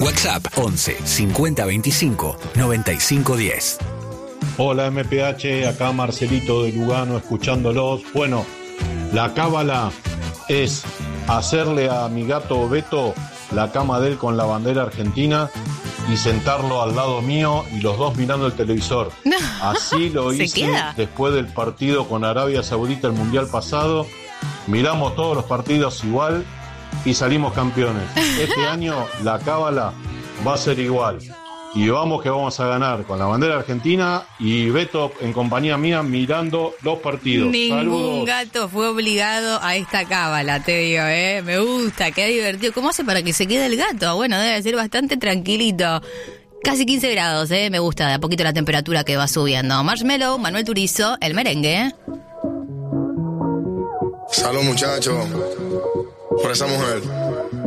WhatsApp 11 50 25 95 10. Hola MPH, acá Marcelito de Lugano escuchándolos. Bueno, la cábala es hacerle a mi gato Beto la cama de él con la bandera argentina y sentarlo al lado mío y los dos mirando el televisor. No. Así lo hice después del partido con Arabia Saudita, el mundial pasado. Miramos todos los partidos igual y salimos campeones. Este año la cábala va a ser igual. Y vamos que vamos a ganar con la bandera argentina y Beto en compañía mía mirando los partidos. Ningún Saludos. gato fue obligado a esta cábala, te digo, Me gusta, qué divertido. ¿Cómo hace para que se quede el gato? Bueno, debe ser bastante tranquilito. Casi 15 grados, Me gusta de a poquito la temperatura que va subiendo. Marshmello, Manuel Turizo, el merengue. Salud, muchachos, por esa mujer.